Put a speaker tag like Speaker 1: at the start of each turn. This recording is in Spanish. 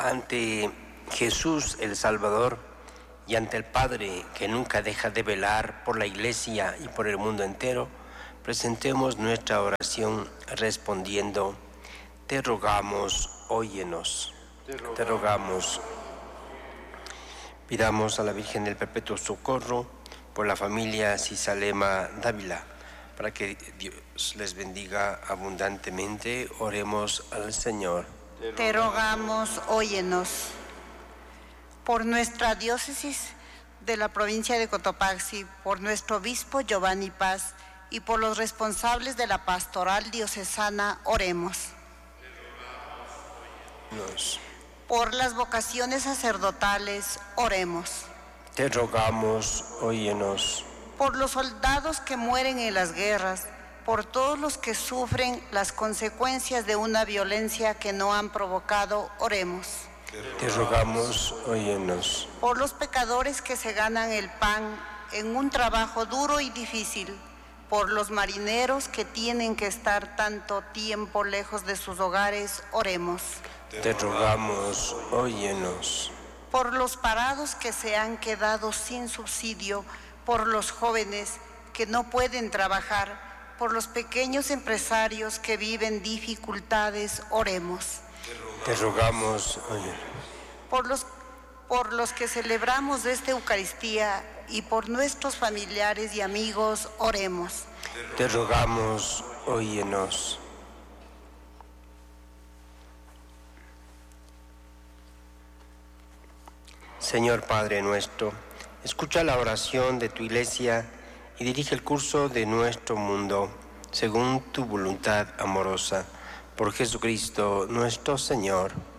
Speaker 1: ante Jesús el Salvador y ante el Padre que nunca deja de velar por la Iglesia y por el mundo entero, presentemos nuestra oración respondiendo: te rogamos, óyenos. Te rogamos. Pidamos a la Virgen del Perpetuo Socorro por la familia Cisalema Dávila, para que Dios les bendiga abundantemente. Oremos al Señor.
Speaker 2: Te rogamos, óyenos. Por nuestra diócesis de la provincia de Cotopaxi, por nuestro obispo Giovanni Paz y por los responsables de la pastoral diocesana, oremos. Por las vocaciones sacerdotales, oremos.
Speaker 1: Te rogamos, óyenos.
Speaker 2: Por los soldados que mueren en las guerras, por todos los que sufren las consecuencias de una violencia que no han provocado, oremos.
Speaker 1: Te rogamos, óyenos.
Speaker 2: Por los pecadores que se ganan el pan en un trabajo duro y difícil, por los marineros que tienen que estar tanto tiempo lejos de sus hogares, oremos.
Speaker 1: Te rogamos, óyenos.
Speaker 2: Por los parados que se han quedado sin subsidio, por los jóvenes que no pueden trabajar, por los pequeños empresarios que viven dificultades, oremos.
Speaker 1: Te rogamos, óyenos.
Speaker 2: Por los que celebramos esta Eucaristía y por nuestros familiares y amigos, oremos.
Speaker 1: Te rogamos, óyenos. Señor Padre nuestro, escucha la oración de tu Iglesia y dirige el curso de nuestro mundo según tu voluntad amorosa. Por Jesucristo nuestro Señor.